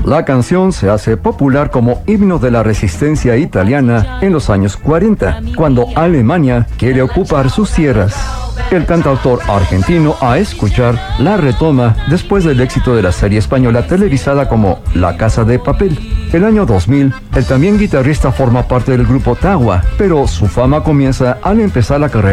La canción se hace popular como himno de la resistencia italiana en los años 40, cuando Alemania quiere ocupar sus tierras. El cantautor argentino A Escuchar la retoma después del éxito de la serie española televisada como La Casa de Papel. El año 2000, el también guitarrista forma parte del grupo Tagua, pero su fama comienza al empezar la carrera